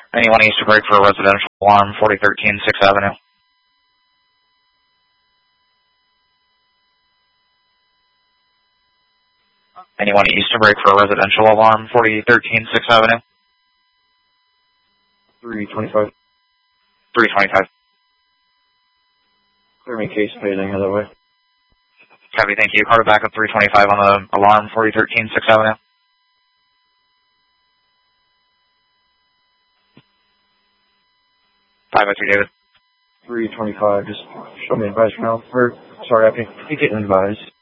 Anyone east to break for a residential alarm, 4013 6th Avenue. Anyone east to break for a residential alarm, 4013 6th Avenue. 325. 325. Clear me case fading other way. Copy, thank you. Carter back up 325 on the alarm, 4013 6th Avenue. Five by 3, David. 325, just show me advice now. Sorry, I can get advised.